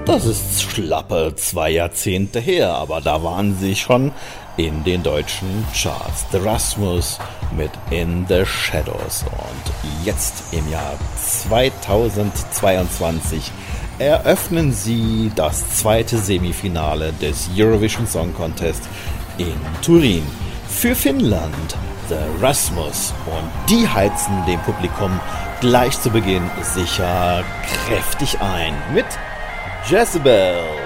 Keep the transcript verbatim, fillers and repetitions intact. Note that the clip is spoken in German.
Das ist schlappe zwei Jahrzehnte her, aber da waren sie schon in den deutschen Charts. The Rasmus mit In the Shadows. Und jetzt im Jahr zweitausendzweiundzwanzig eröffnen sie das zweite Semifinale des Eurovision Song Contest in Turin. Für Finnland The Rasmus. Und die heizen dem Publikum gleich zu Beginn sicher kräftig ein mit Jezebel.